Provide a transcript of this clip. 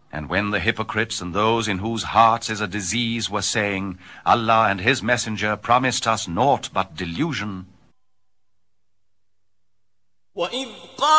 And when the hypocrites and those in whose hearts is a disease were saying, Allah and his messenger promised us naught but delusion, وَإِذْ